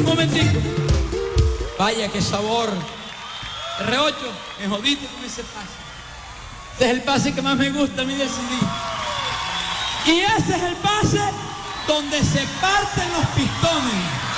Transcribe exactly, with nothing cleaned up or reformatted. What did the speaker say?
momentico. Vaya, qué sabor. R ocho, me jodiste con ese pase. Ese es el pase que más me gusta a mí del C D. Y ese es el pase donde se parten los pistones.